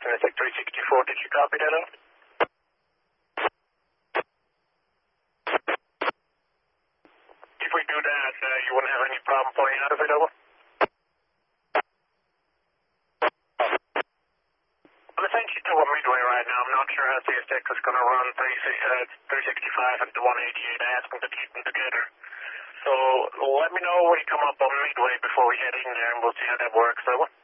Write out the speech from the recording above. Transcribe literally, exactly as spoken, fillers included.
Mystic three sixty-four, did you copy that out? If we do that, uh, you wouldn't have any problem pulling out of it, over? Well, essentially to a midway right now. I'm not sure how C S X is going to run three sixty-five and the one eighty-eight. I asked them to keep them together. So let me know when you come up on midway before we head in there, and we'll see how that works, over.